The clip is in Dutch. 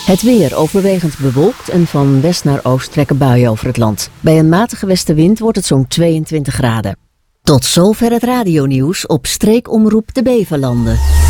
Het weer overwegend bewolkt en van west naar oost trekken buien over het land. Bij een matige westenwind wordt het zo'n 22 graden. Tot zover het radionieuws op streekomroep de Beverlanden.